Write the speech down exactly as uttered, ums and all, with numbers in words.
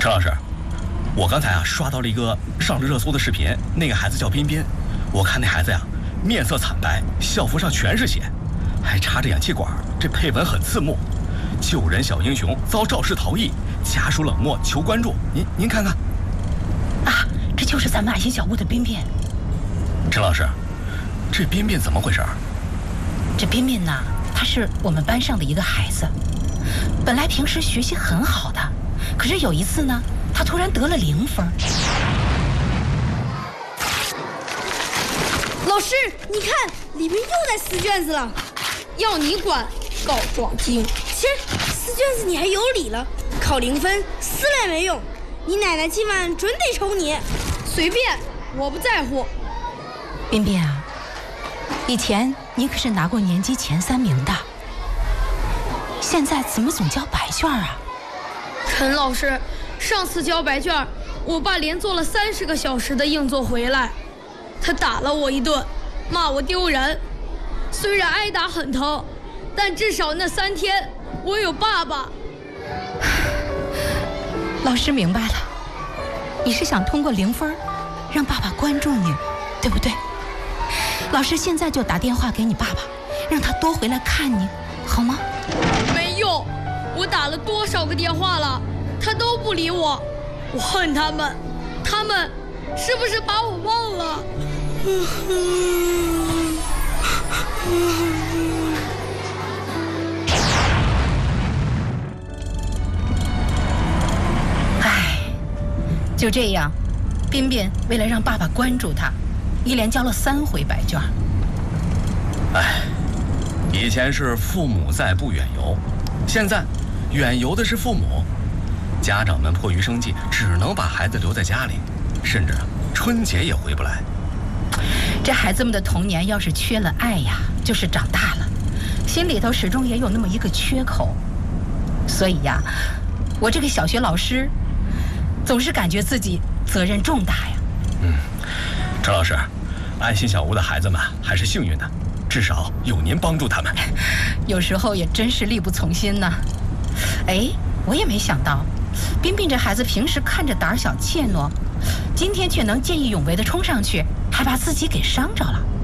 陈老师，我刚才啊刷到了一个上了热搜的视频，那个孩子叫彬彬，我看那孩子呀面色惨白，校服上全是血，还插着氧气管，这配文很刺目：救人小英雄遭肇事逃逸，家属冷漠求关注。您您看看， 啊，这就是咱们爱心小屋的彬彬。 陈老师，这彬彬怎么回事？ 这彬彬呢，他是我们班上的一个孩子，本来平时学习很好的，可是有一次呢，他突然得了零分。 老师，你看里面又在撕卷子了， 要你管，告状精。 切，撕卷子你还有理了，考零分撕了也没用，你奶奶今晚准得抽你。 随便，我不在乎。 彬彬啊，以前你可是拿过年级前三名的，现在怎么总交白卷啊？ 陈老师，上次交白卷，我爸连做了三十个小时的硬座回来，他打了我一顿，骂我丢人。虽然挨打很疼，但至少那三天我有爸爸。 老师明白了，你是想通过零分让爸爸关注你，对不对？老师现在就打电话给你爸爸，让他多回来看你，好吗？ 没用，我打了多少个电话了，他都不理我。我恨他们，他们是不是把我忘了？ 唉，就这样，彬彬为了让爸爸关注他，一连交了三回白卷。 唉，以前是父母在不远游，现在远游的是父母，家长们迫于生计，只能把孩子留在家里，甚至春节也回不来。 这孩子们的童年要是缺了爱呀，就是长大了心里头始终也有那么一个缺口。所以呀，我这个小学老师总是感觉自己责任重大呀。 嗯，陈老师，爱心小屋的孩子们还是幸运的，至少有您帮助他们。 有时候也真是力不从心呢。哎，我也没想到，彬彬这孩子平时看着胆小怯懦，今天却能见义勇为地冲上去，还把自己给伤着了。